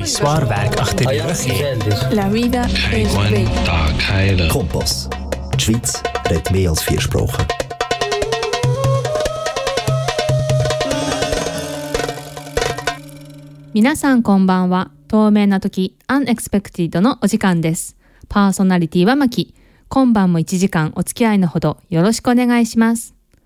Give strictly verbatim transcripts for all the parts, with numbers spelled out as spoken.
Zwaar werk achter die rug. La vida es bella. Kompass. Die Schweiz redet mehr als vier Sprachen. 皆さんこんばんは。透明な時 Unexpected のお時間です。パーソナリティはマキ。今晩もいちじかんお付き合いのほどよろしくお願いします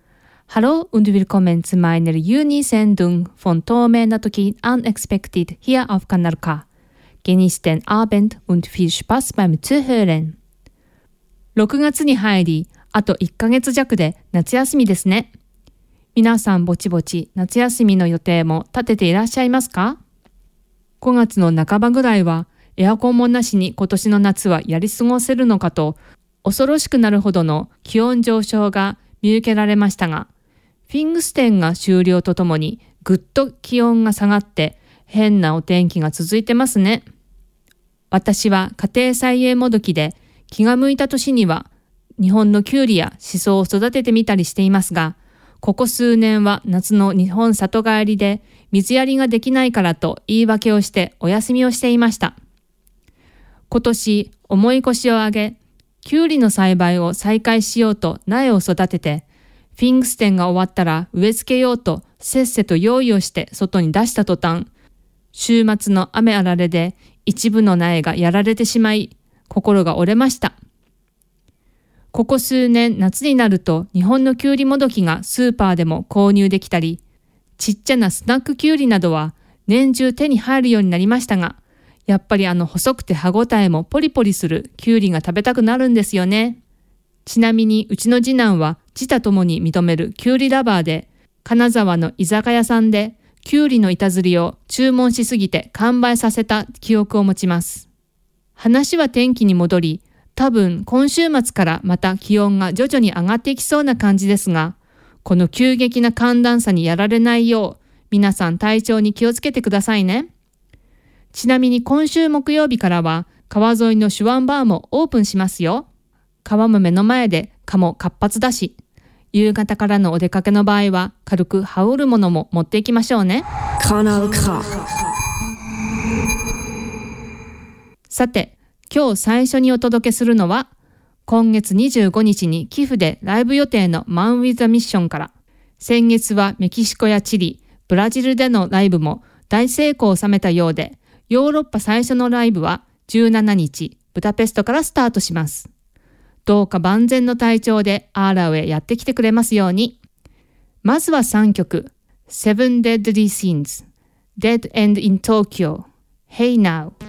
。Hallo und willkommen zu meiner Juni-Sendung von透明な時 Unexpected hier auf Kanal K. Genießt den Abend und viel Spaß beim Zuhören. ろくがつに入り、あといっかげつ弱で夏休みですね。皆さんぼちぼち夏休みの予定も立てていらっしゃいますか？ごがつの半ばぐらいはエアコンもなしに今年の夏はやり過ごせるのかと恐ろしくなるほどの気温上昇が見受けられましたが、フィングステンが終了とともにぐっと気温が下がって変なお天気が続いてますね。私は家庭菜園もどきで気が向いた年には日本のキュウリやシソを育ててみたりしていますが、ここ数年は夏の日本里帰りで水やりができないからと言い訳をしてお休みをしていました。今年重い腰を上げ、キュウリの栽培を再開しようと苗を育てて、フィングステンが終わったら植え付けようとせっせと用意をして外に出した途端、週末の雨あられで一部の苗がやられてしまい、心が折れました。ここ数年夏になると日本のキュウリもどきがスーパーでも購入できたり、ちっちゃなスナックキュウリなどは年中手に入るようになりましたが、やっぱりあの細くて歯ごたえもポリポリするキュウリが食べたくなるんですよね。ちなみにうちの次男は自他ともに認めるキュウリラバーで、金沢の居酒屋さんでキュウリの板ずりを注文しすぎて完売させた記憶を持ちます。話は天気に戻り、多分今週末からまた気温が徐々に上がっていきそうな感じですが、この急激な寒暖差にやられないよう、皆さん体調に気をつけてくださいね。ちなみに今週木曜日からは川沿いのシュワンバーもオープンしますよ。川も目の前で蚊も活発だし、夕方からのお出かけの場合は軽く羽織るものも持っていきましょうね。さて、今日最初にお届けするのは、今月にじゅうごにちに寄付でライブ予定のマン・ウィザ・ミッションから、先月はメキシコやチリ、ブラジルでのライブも大成功を収めたようで、ヨーロッパ最初のライブはじゅうしちにち、ブダペストからスタートします。どうか万全の体調でアーラウへやってきてくれますように。まずはさんきょく、Seven Deadly Sins、Dead End in Tokyo、Hey Now。